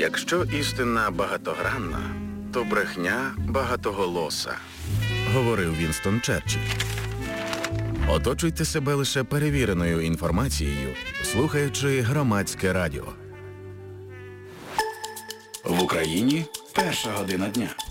Якщо істина багатогранна, то брехня багатоголоса, говорив Вінстон Черчилль. Оточуйте себе лише перевіреною інформацією, слухаючи Громадське радіо. В Україні 1 година дня.